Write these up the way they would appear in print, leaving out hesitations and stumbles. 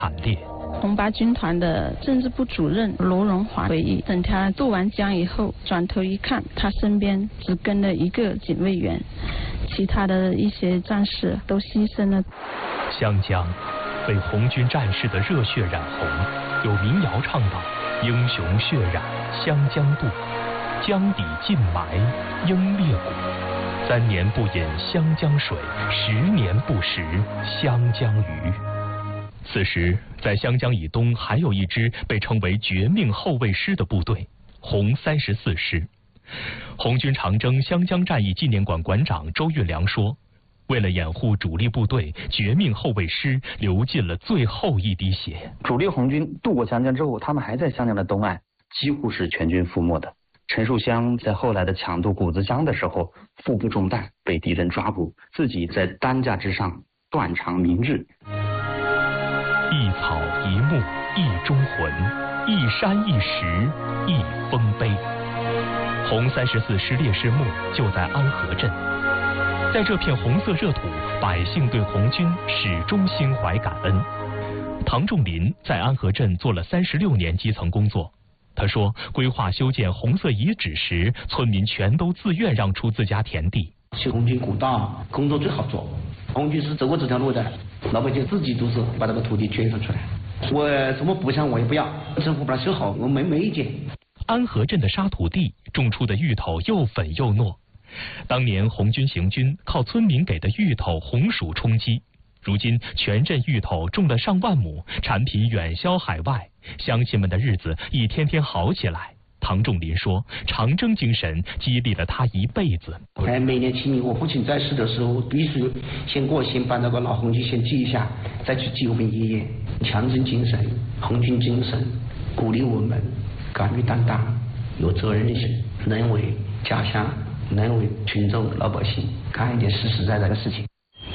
惨烈。 红八军团的政治部主任罗荣华回忆，等他渡完江以后，转头一看，他身边只跟了一个警卫员，其他的一些战士都牺牲了。 湘江被红军战士的热血染红，有民谣唱道：英雄血染湘江渡，江底尽埋英烈骨。3年不饮湘江水，10年不食湘江鱼。此时，在湘江以东还有一支被称为绝命后卫师的部队——红34师。红军长征湘江战役纪念馆馆长周运良说，为了掩护主力部队，绝命后卫师流尽了最后一滴血。 主力红军渡过湘江之后，他们还在湘江的东岸，几乎是全军覆没的。陈树湘在后来的抢渡谷子江的时候，腹部中弹，被敌人抓捕，自己在担架之上断肠鸣日。 一草一木一忠魂，一山一石一丰碑。红34师烈士墓就在安河镇，在这片红色热土，百姓对红军始终心怀感恩。唐仲林在安河镇做了36年基层工作。他说，规划修建红色遗址时，村民全都自愿让出自家田地。 修红军古道工作最好做，红军是走过这条路的，老百姓自己都是把这个土地捐出来。我什么补偿我也不要，政府把它修好，我没意见。 安河镇的沙土地种出的芋头又粉又糯，当年红军行军靠村民给的芋头红薯充饥。如今全镇芋头种了上万亩，产品远销海外，乡亲们的日子一天天好起来。唐仲林说，长征精神激励了他一辈子。 每年清明我父亲在世的时候，必须先过先把那个老红军先祭一下，再去祭我们爷爷。强征精神、红军精神鼓励我们敢于担当，有责任心，能为家乡，能为群众老百姓干一点实实在在的事情。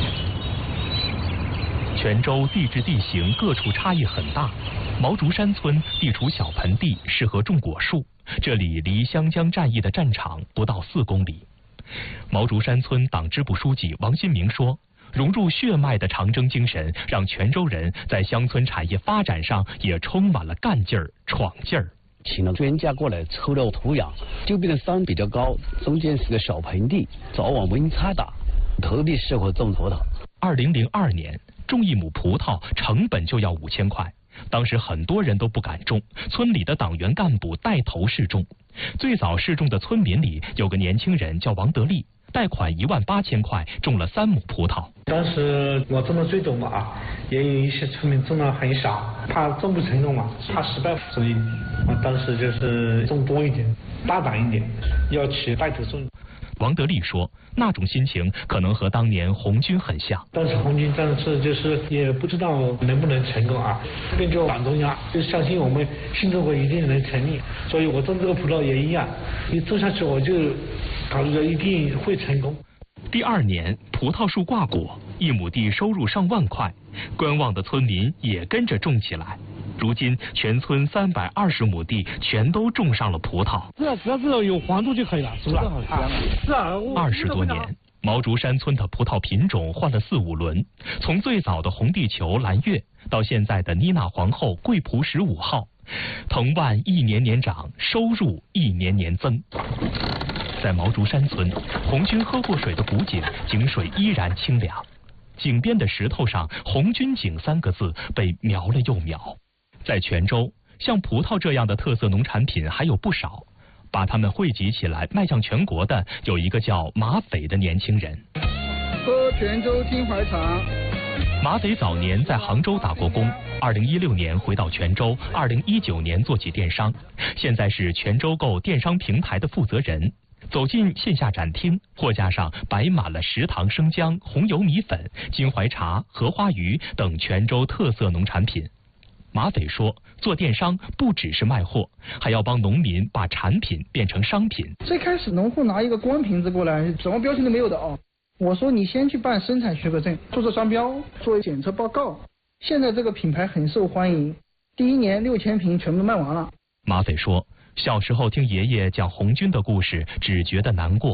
泉州地质地形各处差异很大，毛竹山村地处小盆地，适合种果树，这里离湘江战役的战场不到4公里。毛竹山村党支部书记王新明说，融入血脉的长征精神，让泉州人在乡村产业发展上也充满了干劲儿、闯劲儿。 请了专家过来抽了土壤，周边的山比较高，中间是个小盆地，早晚温差大，特别适合种葡萄。 2002年，种1亩葡萄成本就要5000块，当时很多人都不敢种，村里的党员干部带头试种。最早试种的村民里有个年轻人叫王德利，贷款18000块种了3亩葡萄。 当时我种了最多嘛，也有一些村民种了很少，怕种不成功嘛，怕失败，所以我当时就是种多一点，大胆一点，要去带头种。 王德利说，那种心情可能和当年红军很像。 当时红军战士就是也不知道能不能成功啊，跟着党中央就相信我们新中国一定能成立，所以我种这个葡萄也一样，一种下去我就考虑着一定会成功。 第2年，葡萄树挂果，1亩地收入上万块，观望的村民也跟着种起来。如今，全村320亩地全都种上了葡萄。 只要是有黄度就可以了，是不是？是啊。 20多年，毛竹山村的葡萄品种换了4、5轮，从最早的红地球、蓝月，到现在的妮娜皇后、桂璞15号，藤蔓一年年长，收入一年年增。在毛竹山村，红军喝过水的古井，井水依然清凉。井边的石头上“红军井”3个字被描了又描。在泉州，像葡萄这样的特色农产品还有不少，把它们汇集起来卖向全国的有一个叫马匪的年轻人。 喝泉州金怀茶。 马匪早年在杭州打过工，2016年回到泉州，2019年做起电商，现在是泉州购电商平台的负责人。走进线下展厅，货架上摆满了食堂生姜、红油米粉、金怀茶、荷花鱼等泉州特色农产品。马匪说，做电商不只是卖货，还要帮农民把产品变成商品。 最开始农户拿一个光瓶子过来，什么标签都没有的哦。我说你先去办生产许可证，注册商标，做检测报告。现在这个品牌很受欢迎，第1年6000瓶全部都卖完了。 马匪说，小时候听爷爷讲红军的故事，只觉得难过。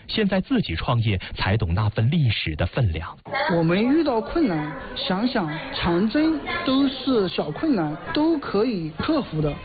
现在自己创业才懂那份历史的分量。 我们遇到困难，想想长征都是小困难，都可以克服的。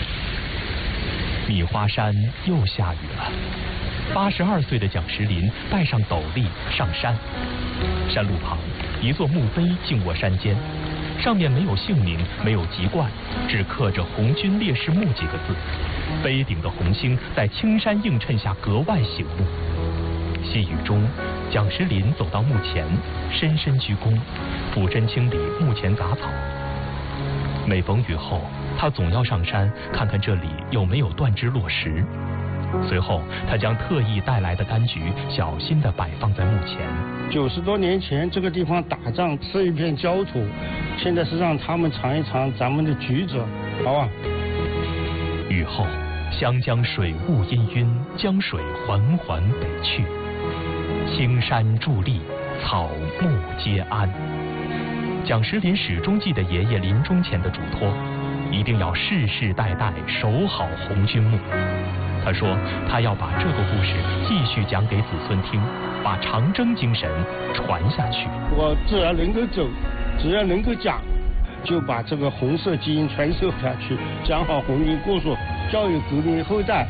米花山又下雨了。82岁的蒋石林戴上斗笠上山，山路旁一座墓碑静卧山间，上面没有姓名，没有籍贯，只刻着“红军烈士墓”几个字。碑顶的红星在青山映衬下格外醒目。细雨中，蒋石林走到墓前，深深鞠躬，俯身清理墓前杂草。每逢雨后，他总要上山看看这里有没有断枝落石。随后，他将特意带来的柑橘小心地摆放在墓前。 90多年前，这个地方打仗是一片焦土，现在是让他们尝一尝咱们的橘子，好吧？ 雨后，湘江水雾氤氲，江水缓缓北去，青山伫立，草木皆安。蒋石林始终记得爷爷临终前的嘱托，一定要世世代代守好红军墓。他说，他要把这个故事继续讲给子孙听，把长征精神传下去。 我只要能够走，只要能够讲，就把这个红色基因传授下去，讲好红军故事，教育革命后代。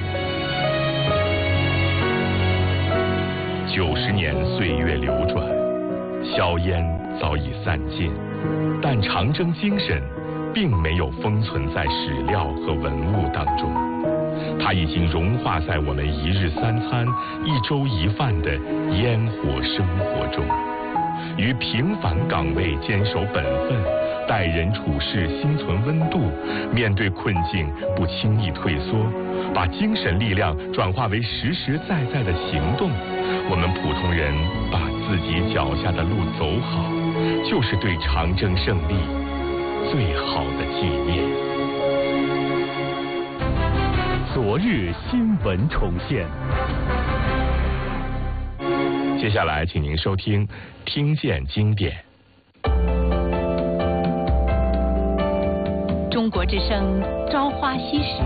90年岁月流转，硝烟早已散尽，但长征精神并没有封存在史料和文物当中。它已经融化在我们一日三餐、一粥一饭的烟火生活中，于平凡岗位坚守本分，待人处事心存温度，面对困境不轻易退缩，把精神力量转化为实实在在的行动。我们普通人把自己脚下的路走好，就是对长征胜利最好的纪念。 昨日新闻重现。 接下来，请您收听《听见经典》。 中国之声《朝花夕拾》，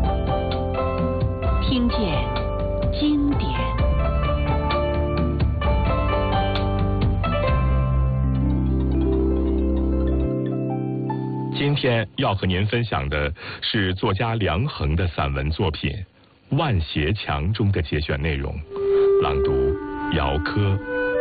听见经典。 今天要和您分享的是作家梁衡的散文作品《万斜墙》中的节选内容，朗读姚科。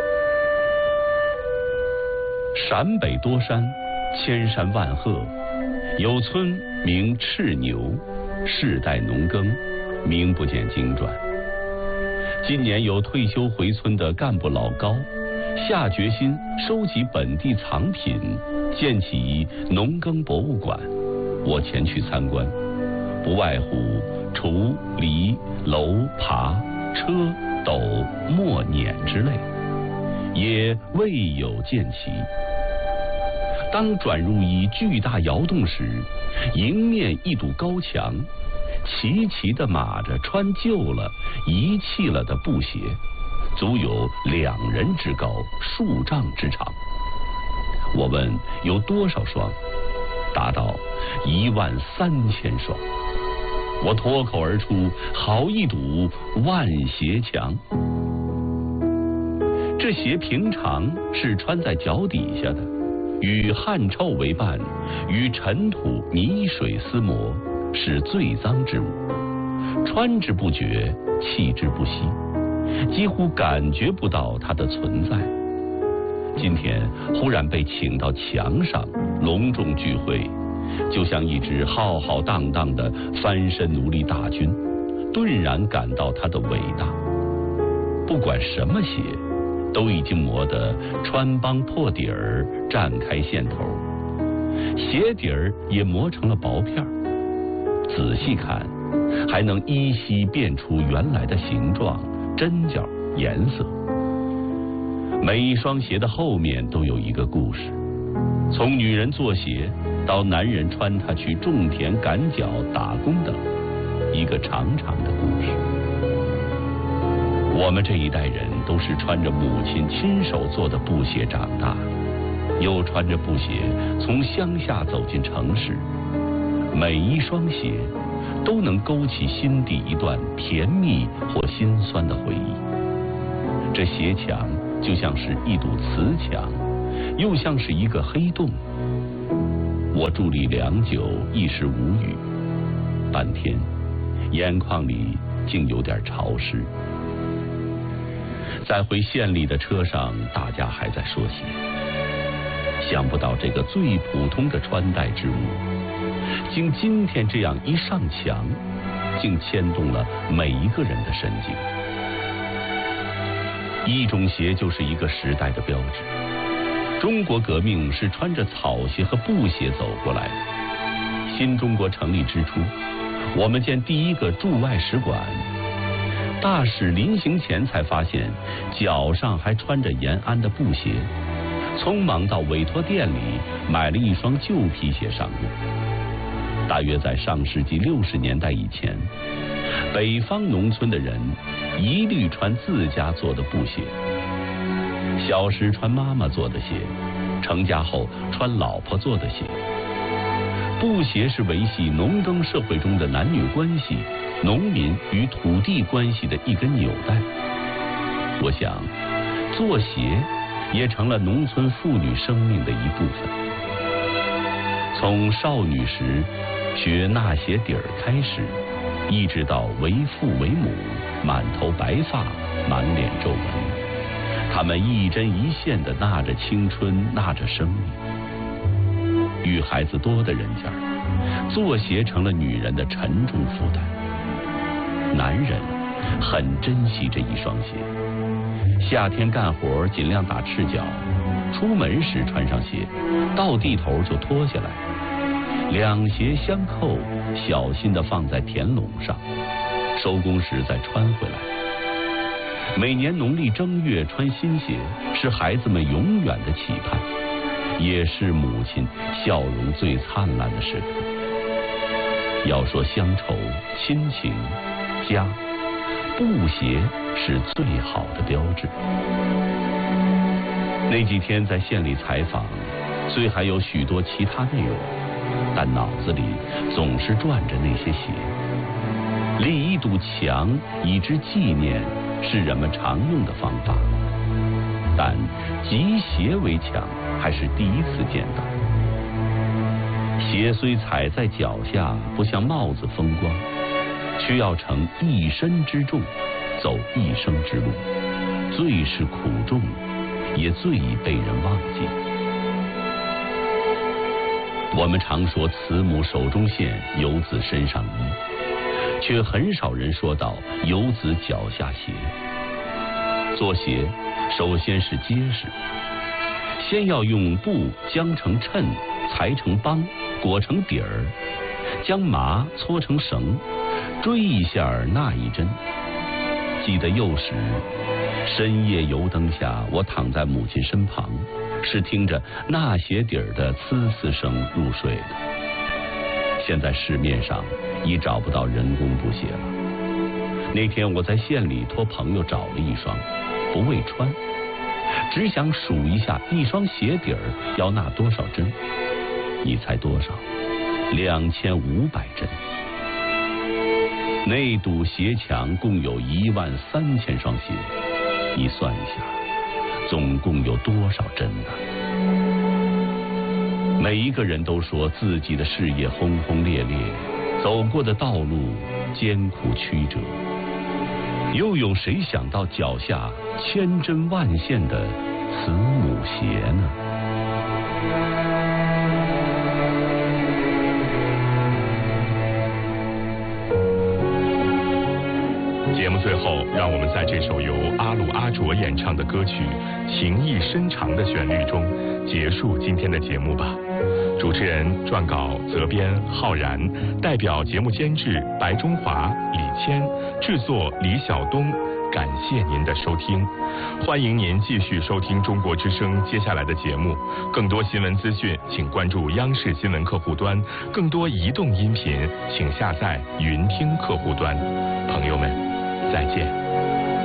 陕北多山，千山万壑，有村名赤牛，世代农耕，名不见经传。今年有退休回村的干部老高，下决心收集本地藏品，建起农耕博物馆。我前去参观，不外乎锄、犁、耧、耙、车、斗、磨、碾之类，也未有见齐。当转入一巨大窑洞时，迎面一堵高墙，齐齐地码着穿旧了、遗弃了的布鞋，足有2人之高，数丈之长。我问有多少双，答道13000双。我脱口而出：好一堵万斜墙！这鞋平常是穿在脚底下的，与汗臭为伴，与尘土泥水厮磨，是最脏之物。穿之不觉，弃之不惜，几乎感觉不到它的存在。今天忽然被请到墙上隆重聚会，就像一支浩浩荡荡的翻身奴隶大军，顿然感到它的伟大。不管什么鞋，都已经磨得穿帮破底儿，绽开线头，鞋底儿也磨成了薄片。仔细看，还能依稀辨出原来的形状、针脚、颜色。每一双鞋的后面都有一个故事，从女人做鞋到男人穿它去种田、赶脚、打工等，一个长长的故事。我们这一代人都是穿着母亲亲手做的布鞋长大，又穿着布鞋从乡下走进城市。每一双鞋都能勾起心底一段甜蜜或心酸的回忆。 这斜墙就像是一堵瓷墙，又像是一个黑洞。我伫立良久，一时无语。半天，眼眶里竟有点潮湿。在回县里的车上，大家还在说鞋。想不到这个最普通的穿戴之物，经今天这样一上墙，竟牵动了每一个人的神经。一种鞋就是一个时代的标志。中国革命是穿着草鞋和布鞋走过来的。新中国成立之初，我们建第一个驻外使馆，大使临行前才发现脚上还穿着延安的布鞋，匆忙到委托店里买了一双旧皮鞋上路。大约在上世纪60年代以前，北方农村的人一律穿自家做的布鞋，小时穿妈妈做的鞋，成家后穿老婆做的鞋。布鞋是维系农耕社会中的男女关系、农民与土地关系的一根纽带。我想，做鞋也成了农村妇女生命的一部分。从少女时学纳鞋底儿开始，一直到为父为母，满头白发，满脸皱纹，她们一针一线地纳着青春，纳着生命。与孩子多的人家，做鞋成了女人的沉重负担。男人很珍惜这一双鞋，夏天干活尽量打赤脚，出门时穿上鞋，到地头就脱下来，两鞋相扣，小心地放在田垄上，收工时再穿回来。每年农历正月穿新鞋，是孩子们永远的期盼，也是母亲笑容最灿烂的时刻。要说乡愁、亲情、家，布鞋是最好的标志。那几天在县里采访，虽还有许多其他内容，但脑子里总是转着那些鞋。立一堵墙以之纪念，是人们常用的方法，但集鞋为墙还是第一次见到。鞋虽踩在脚下，不像帽子风光，却要承一身之重，走一生之路，最是苦重，也最已被人忘记。我们常说慈母手中线，游子身上衣，却很少人说到游子脚下鞋。做鞋首先是结实，先要用布将成衬，裁成帮，裹成底儿，将麻搓成绳，锥一下纳一针。记得幼时深夜油灯下，我躺在母亲身旁，是听着纳鞋底儿的呲呲声入睡的。现在市面上已找不到人工布鞋了。那天我在县里托朋友找了一双，不为穿，只想数一下一双鞋底儿要纳多少针。你猜多少？2500针。那堵鞋墙共有13000双鞋，你算一下，总共有多少针呢？每一个人都说自己的事业轰轰烈烈，走过的道路艰苦曲折，又有谁想到脚下千针万线的慈母鞋呢？ 节目最后，让我们在这首由阿鲁阿卓演唱的歌曲《情意深长》的旋律中结束今天的节目吧。主持人、撰稿、责编浩然，代表节目监制白中华、李谦，制作李晓东。感谢您的收听，欢迎您继续收听中国之声接下来的节目。更多新闻资讯，请关注央视新闻客户端；更多移动音频，请下载云听客户端。朋友们，再见。